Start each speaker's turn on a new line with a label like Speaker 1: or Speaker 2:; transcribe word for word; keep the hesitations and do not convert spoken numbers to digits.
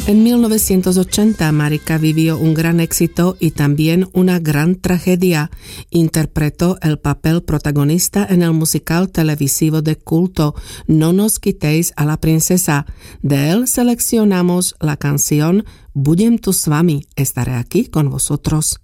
Speaker 1: En mil novecientos ochenta, Marika vivió un gran éxito y también una gran tragedia. Interpretó el papel protagonista en el musical televisivo de culto No nos quitéis a la princesa. De él seleccionamos la canción Budem tu s vami, estaré aquí con vosotros.